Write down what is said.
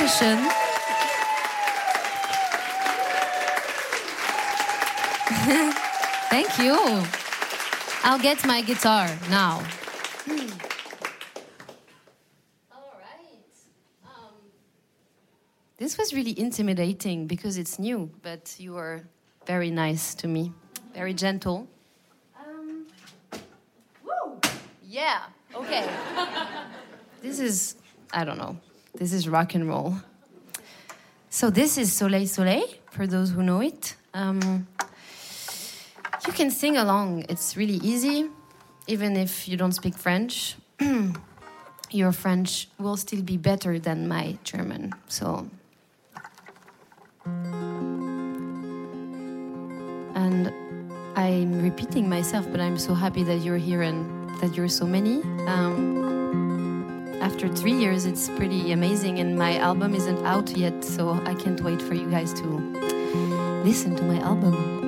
percussion. Thank you. I'll get my guitar now. All right. This was really intimidating because it's new, but you were very nice to me, very gentle. Woo! Yeah, okay. This is, I don't know, this is rock and roll. So this is Soleil Soleil, for those who know it. You can sing along. It's really easy, even if you don't speak French. Your French will still be better than my German. So, and I'm repeating myself, but I'm so happy that you're here and that you're so many. After 3 years, it's pretty amazing, and my album isn't out yet, so I can't wait for you guys to listen to my album.